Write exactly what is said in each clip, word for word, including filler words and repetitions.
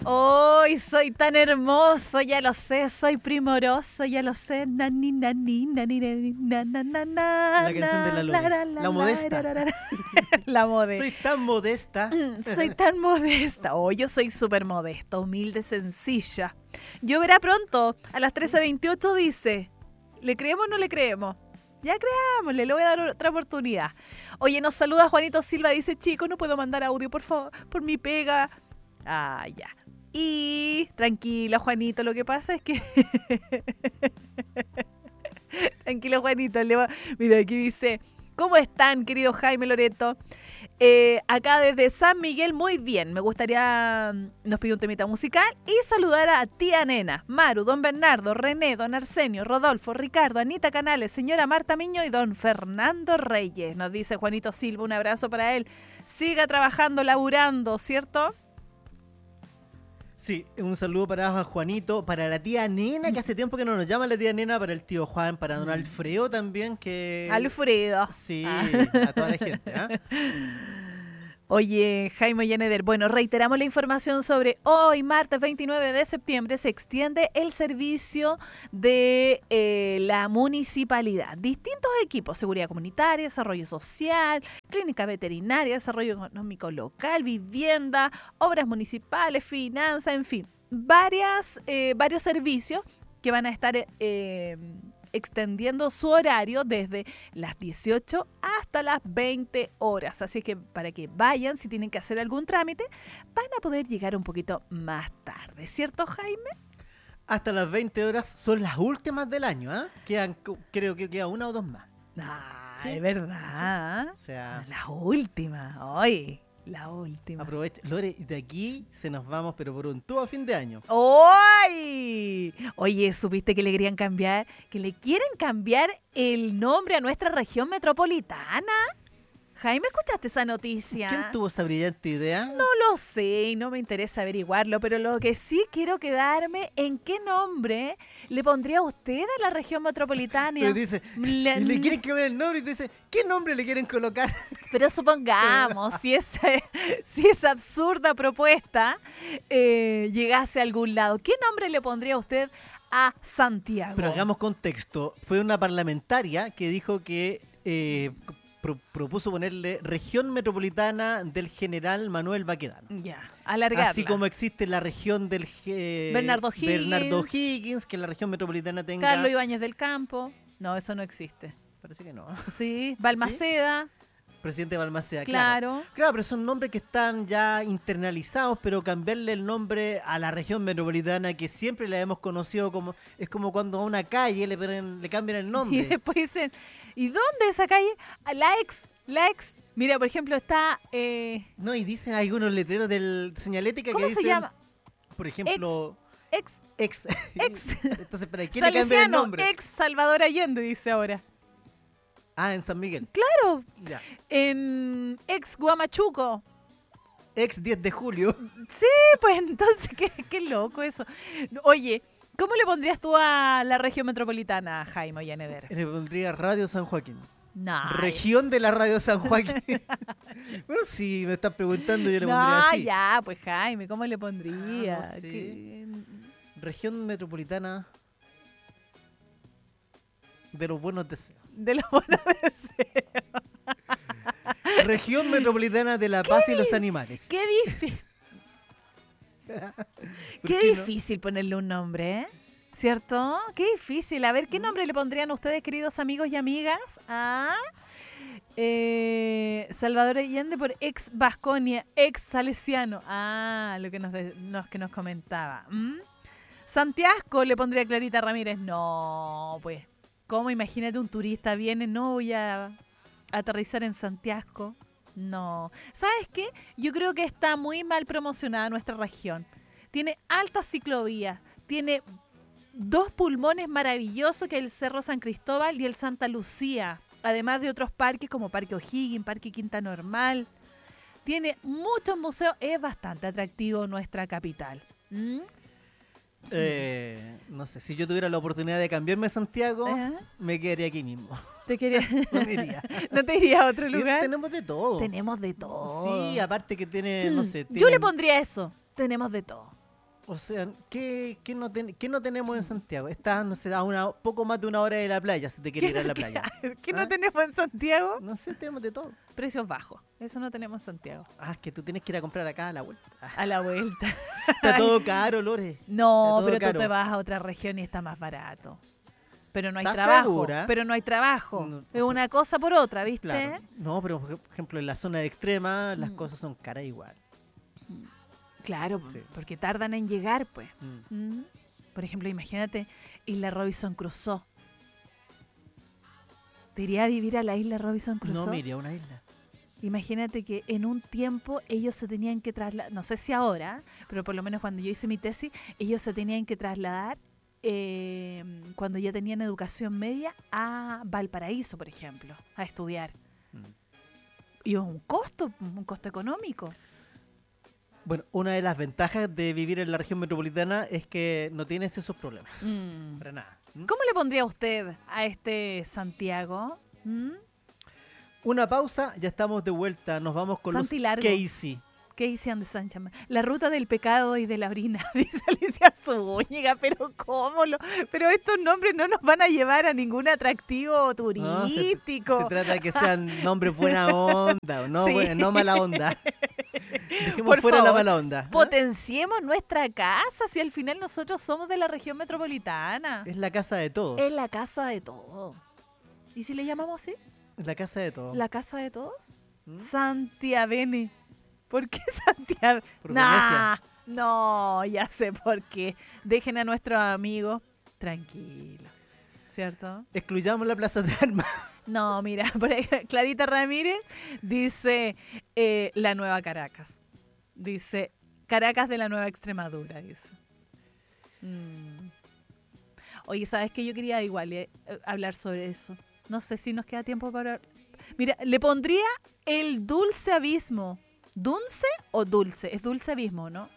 Hoy soy tan hermoso, ya lo sé, soy primoroso, ya lo sé. Na, ni, na, ni, na, ni, na, ni, na, na, na, na, La canción de la Lore. la, la, La la, modesta. la, la, la. La mode. Soy tan modesta. Soy tan modesta. Oh, yo soy súper modesta, humilde, sencilla. Yo verá pronto, a las trece veintiocho dice, ¿le creemos o no le creemos? Ya creámosle, le voy a dar otra oportunidad. Oye, nos saluda Juanito Silva, dice, chicos, no puedo mandar audio, por favor, por mi pega. Ah, ya. Y tranquilo, Juanito, lo que pasa es que... tranquilo, Juanito. Le va... Mira, aquí dice, ¿cómo están, querido Jaime Loreto? Eh, acá desde San Miguel, muy bien. Me gustaría, nos pidió un temita musical y saludar a tía Nena, Maru, don Bernardo, René, don Arsenio, Rodolfo, Ricardo, Anita Canales, señora Marta Miño y don Fernando Reyes. Nos dice Juanito Silva, un abrazo para él. Siga trabajando, laburando, ¿cierto? Sí, un saludo para Juanito, para la tía Nena, que hace tiempo que no nos llama la tía Nena, para el tío Juan, para don Alfredo también, que... Alfredo. Sí, Ah. a toda la gente, ¿eh? Oye, Jaime Yaneder, bueno, reiteramos la información sobre hoy, martes veintinueve de septiembre, se extiende el servicio de eh, la municipalidad. Distintos equipos, seguridad comunitaria, desarrollo social, clínica veterinaria, desarrollo económico local, vivienda, obras municipales, finanzas, en fin, varias, eh, varios servicios que van a estar... Eh, extendiendo su horario desde las dieciocho hasta las veinte horas. Así que para que vayan, si tienen que hacer algún trámite, van a poder llegar un poquito más tarde. ¿Cierto, Jaime? Hasta las veinte horas son las últimas del año, ¿eh? Quedan, creo que queda una o dos más. Ah, Sí. es verdad. O sea, La última. Hoy, la última. aprovecha. Lore, de aquí se nos vamos, pero por un tubo a fin de año. ¡Ay! Oye, ¿supiste que le querían cambiar, que le quieren cambiar el nombre a nuestra región metropolitana? Jaime, ¿escuchaste esa noticia? ¿Quién tuvo esa brillante idea? No lo sé y no me interesa averiguarlo, pero lo que sí quiero quedarme en qué nombre le pondría usted a la región metropolitana. Pero dice, La- y le quieren cambiar el nombre y tú dices, ¿qué nombre le quieren colocar? Pero supongamos, si esa, si esa absurda propuesta eh, llegase a algún lado, ¿qué nombre le pondría usted a Santiago? Pero hagamos contexto. Fue una parlamentaria que dijo que eh, pro- propuso ponerle región metropolitana del general Manuel Baquedano. Ya, alargarla. Así como existe la región del eh, Bernardo Higgins. Bernardo Higgins, que la región metropolitana tenga... Carlos Ibáñez del Campo. No, eso no existe. Parece que no. Sí, Balmaceda. Presidente de Balmaceda, claro. Claro. Claro, pero son nombres que están ya internalizados, pero cambiarle el nombre a la región metropolitana que siempre la hemos conocido como... Es como cuando a una calle le, ponen- le cambian el Y nombre. después dicen, ¿y dónde esa calle? A la ex, la ex. Mira, por ejemplo, está... eh, No, y dicen algunos letreros del señalética ¿Cómo que se dicen, llama? por ejemplo, Ex, ex. ex. Entonces, ¿para qué le cambian el Salesiano, nombre? ex Salvador Allende, dice ahora. Ah, en San Miguel. Claro, Ya. en ex Guamachuco. Ex diez de julio. Sí, pues entonces, qué, qué loco eso. Oye, ¿cómo le pondrías tú a la región metropolitana, Jaime Ollaneder? Le pondría Radio San Joaquín. No. Región de la Radio San Joaquín. Bueno, si me estás preguntando, yo le pondría No, así. ya, pues Jaime, ¿cómo le pondría? Ah, no sé. Que- Región metropolitana de los buenos deseos. De los buenos deseos. Región metropolitana de la paz y los animales. Qué difícil. ¿Por Qué qué no? difícil ponerle un nombre, ¿eh? ¿Cierto? Qué difícil. A ver, ¿qué nombre le pondrían ustedes, queridos amigos y amigas? ¿Ah? Eh, Salvador Allende por ex Vasconia, ex Salesiano. Ah, lo que nos, de- nos- que nos comentaba. ¿Mm? Santiago le pondría a Clarita Ramírez. No, pues, ¿cómo? Imagínate un turista viene, no voy a aterrizar en Santiago. No. ¿Sabes qué? Yo creo que está muy mal promocionada nuestra región. Tiene altas ciclovías, tiene dos pulmones maravillosos que es el Cerro San Cristóbal y el Santa Lucía, además de otros parques como Parque O'Higgins, Parque Quinta Normal. Tiene muchos museos, es bastante atractivo nuestra capital. ¿Mm? Eh, no sé, si yo tuviera la oportunidad de cambiarme a Santiago, Ajá. me quedaría aquí mismo. ¿Te quería... No me iría. ¿No te iría a otro Y lugar? tenemos de todo. Tenemos de todo. Sí, aparte que tiene, no sé. Yo le tienen- pondría eso. Tenemos de todo. O sea, ¿qué, qué, no, ten- qué no tenemos en Santiago? Está, no sé, a una, poco más de una hora de la playa, si te quieres ir a la playa. ¿Qué ¿Ah? no tenemos en Santiago? No sé, tenemos de todo. Precios bajos. Eso no tenemos en Santiago. Ah, es que tú tienes que ir a comprar acá a la vuelta. Ah, A la vuelta. está todo caro, Lore. No, Está todo pero caro. tú te vas a otra región y está más barato. Pero no hay ¿Estás trabajo. segura? Pero no hay trabajo. No, o es sea, una cosa por otra, ¿viste? Claro. No, pero por ejemplo, en la zona de extrema las Mm. cosas son caras igual. Claro, Sí. porque tardan en llegar, pues. Mm. Mm. Por ejemplo, imagínate Isla Robinson Crusoe. ¿Te iría a vivir a la Isla Robinson Crusoe? No, mire, a una isla. Imagínate que en un tiempo ellos se tenían que trasladar, no sé si ahora, pero por lo menos cuando yo hice mi tesis, ellos se tenían que trasladar eh, cuando ya tenían educación media a Valparaíso, por ejemplo, a estudiar. Mm. Y es un costo, un costo económico. Bueno, una de las ventajas de vivir en la región metropolitana es que no tienes esos problemas. Mm. Para nada. ¿Mm? ¿Cómo le pondría usted a este Santiago? ¿Mm? Una pausa, ya estamos de vuelta. Nos vamos con Santi los Largo. Casey. ¿Qué dice Andes Sánchez? La ruta del pecado y de la orina, dice Alicia Zúñiga, pero ¿cómo lo? Pero estos nombres no nos van a llevar a ningún atractivo No, se- turístico. Se trata de que sean nombres buena onda, no, Sí. buena- no mala onda. Dejemos Por fuera la favor, mala onda. ¿ah? Potenciemos nuestra casa, si al final nosotros somos de la región metropolitana. Es la casa de todos. Es la casa de todos. ¿Y si le llamamos así? Es la casa de todos. ¿La casa de todos? ¿Mm? Santiavene. ¿Por qué Santiago? Por Nah, no, ya sé por qué. Dejen a nuestros amigos tranquilos, ¿cierto? Excluyamos la plaza de armas. No, mira, por ahí, Clarita Ramírez dice eh, la nueva Caracas. Dice Caracas de la nueva Extremadura, dice. Mm. Oye, ¿sabes qué? Yo quería igual eh, hablar sobre eso. No sé si nos queda tiempo para... Mira, le pondría el dulce abismo. ¿Dulce o dulce? Es dulce abismo, ¿no?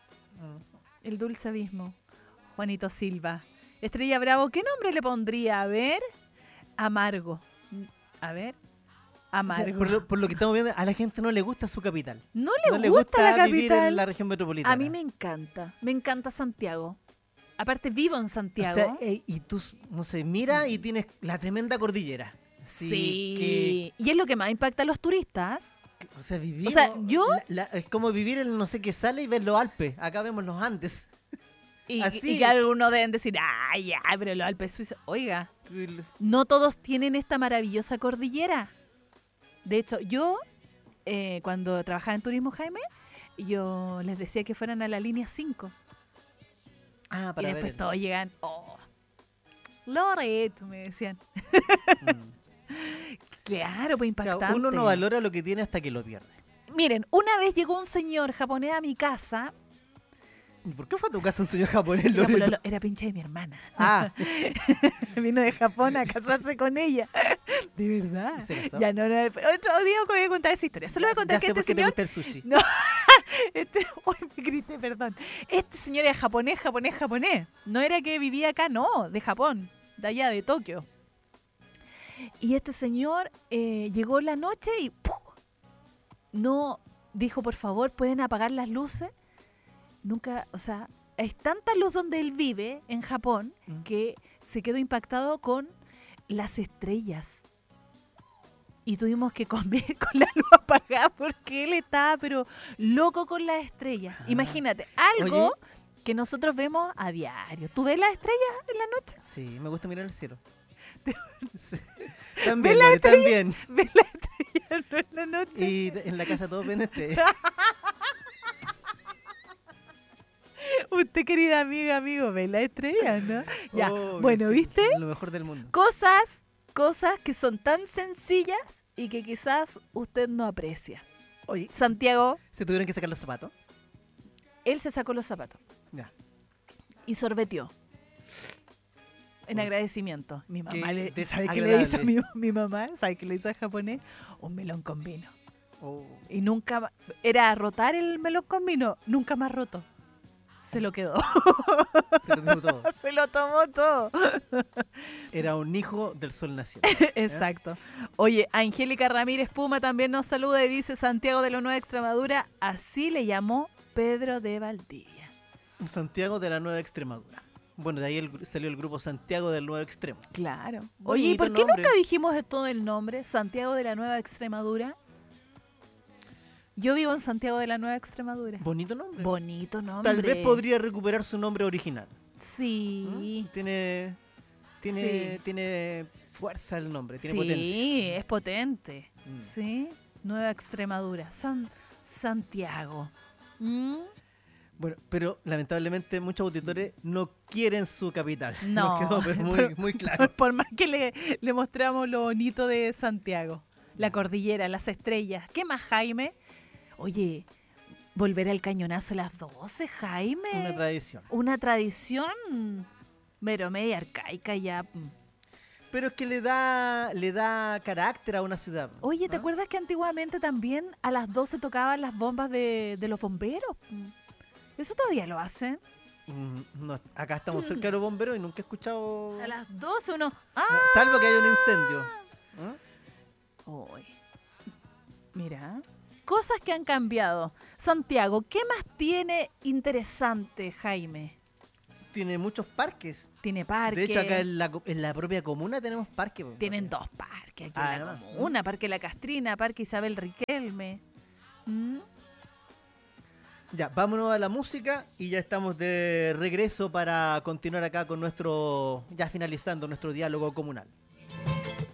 El dulce abismo. Juanito Silva. Estrella Bravo, ¿qué nombre le pondría? A ver. Amargo. A ver. Amargo. Por lo, por lo que estamos viendo, a la gente no le gusta su capital. No le, no le gusta, gusta la vivir capital. en la región metropolitana. A mí me encanta. Me encanta Santiago. Aparte, vivo en O Santiago. sea, eh, y tú, no sé, mira y tienes la tremenda cordillera. sí. Y es lo que más impacta a los turistas. que- o sea, vivir. O sea, yo- es como vivir en no sé qué sale y ver los Alpes. Acá vemos los Andes. Y, Así. y que algunos deben decir, ay, ya, pero los Alpes suizos. Oiga, no todos tienen esta maravillosa cordillera. De hecho, yo, eh, cuando trabajaba en Turismo Jaime, yo les decía que fueran a la línea cinco. Ah, Y para después ver. todos llegan, oh, Loreto, me decían. Mm. Claro, pues Claro, impactante. uno no valora lo que tiene hasta que lo pierde. Miren, una vez llegó un señor japonés a mi casa. ¿Y ¿Por qué fue a tu casa un señor japonés, Era, Loreto? pololo- era pinche de mi hermana. Ah, Vino de Japón a casarse con ella. De verdad. ¿Y se casó? Ya no, no, otro día voy a contar esa historia. Solo voy a contar ya que sé este por qué te señor. gusta el sushi. No, este, uy, me grité, perdón. Este señor era japonés, japonés, japonés. No era que vivía acá, no, de Japón, de allá, de Tokio. Y este señor eh, llegó la noche y ¡puf! No dijo, por favor, ¿pueden apagar las luces? Nunca, o sea, es tanta luz donde él vive, en Japón, Mm. que se quedó impactado con las estrellas. Y tuvimos que comer con la luz apagada porque él estaba, pero loco con las estrellas. Ah. Imagínate, algo que nosotros vemos a diario. ¿Tú ves las estrellas en la noche? Sí, me gusta mirar el cielo. ¿Te- Sí. También, la Lore, también. ¿Ves las estrellas no en la noche? Y en la casa todos ven estrellas. Usted, querida amiga, amigo, ve las estrellas, ¿no? Ya, Oh, bueno, qué- ¿viste? Lo mejor del mundo. Cosas, cosas que son tan sencillas y que quizás usted no aprecia. Oye, Santiago, ¿se tuvieron que sacar los zapatos? él se sacó los zapatos Ya. y sorbeteó. En Oh. agradecimiento. Mi mamá Qué le, ¿sabe qué le hizo a mi, desagradable. mi mamá? ¿Sabe qué le hizo al japonés? Un melón con vino. Oh. Y nunca ma- era rotar el melón con vino, nunca más roto. Se lo quedó. Se lo dijo todo. Se lo tomó todo. Era un hijo del sol naciente. Exacto. Oye, Angélica Ramírez Puma también nos saluda y dice Santiago de la Nueva Extremadura, así le llamó Pedro de Valdivia. Santiago de la Nueva Extremadura. Bueno, de ahí el gru- salió el grupo Santiago del Nuevo Extremo. Claro. Oye, ¿y Bonito por qué nombre. nunca dijimos de todo el nombre? Santiago de la Nueva Extremadura. Yo vivo en Santiago de la Nueva Extremadura. Bonito nombre. Bonito nombre. Tal vez podría recuperar su nombre original. Sí. ¿Mm? Tiene, tiene, Sí. tiene fuerza el nombre, tiene Sí, potencia. es potente. Mm. Sí. Nueva Extremadura. San Santiago. ¿Mm? Bueno, pero lamentablemente muchos auditores no quieren su capital. No. Nos quedó pero muy, Por- muy claro. Por, por más que le, le mostramos lo bonito de Santiago. La cordillera, las estrellas. ¿Qué más, Jaime? Oye, volver al cañonazo a las doce, Jaime. Una tradición. Una tradición, pero media arcaica ya. Pero es que le da, le da carácter a una ciudad. Oye, ¿te ¿Ah? acuerdas que antiguamente también a las doce tocaban las bombas de, de los bomberos? ¿Eso todavía lo hacen? Mm, no, acá estamos cerca de los bomberos y nunca he escuchado. A las doce uno... ¡Ah! Ah, Salvo que haya un incendio. ¿Ah? Uy. Mira, cosas que han cambiado. Santiago, ¿qué más tiene interesante, Jaime? Tiene muchos parques. Tiene parque. De hecho, acá en la, co- en la propia comuna tenemos parques. po. Tienen dos parques aquí Ah, en la además. comuna. Parque La Castrina, Parque Isabel Riquelme. ¿Mm? Ya, vámonos a la música y ya estamos de regreso para continuar acá con nuestro, ya finalizando nuestro diálogo comunal.